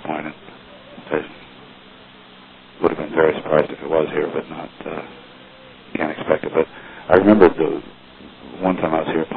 point, and I would have been very surprised if it was here, but not, can't expect it. But I remember the one time I was here